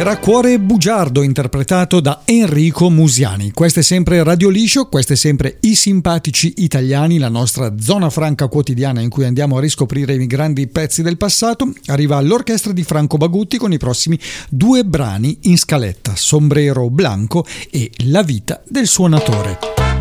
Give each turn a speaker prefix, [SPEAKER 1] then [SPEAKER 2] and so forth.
[SPEAKER 1] Era Cuore bugiardo interpretato da Enrico Musiani. Questo è sempre Radio Liscio, questo è sempre I Simpatici Italiani, la nostra zona franca quotidiana in cui andiamo a riscoprire i grandi pezzi del passato. Arriva l'orchestra di Franco Bagutti con i prossimi 2 brani in scaletta: Sombrero Blanco e La vita del suonatore.